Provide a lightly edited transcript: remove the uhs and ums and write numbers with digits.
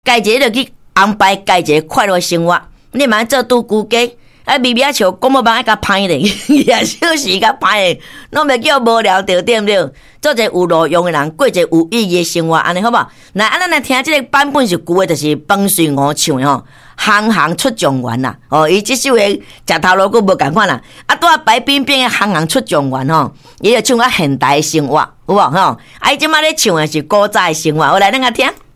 家己就去安排家己快乐生活。你莫做拄孤家，咪咪笑讲要帮爱甲歹咧，也小时甲歹咧，拢袂叫无聊着，对毋对？做一个有路用的人，过一个有意义的生活，安尼好无？那咱来听这个版本是旧的，就是方水娥唱的吼，行行出状元啦。哦，伊这首的食头路佫无共款啦。拄白冰冰的行行出状元吼，伊就唱啊现代的生活，有无吼？伊即摆咧唱的是古早的生活，我来咱个听。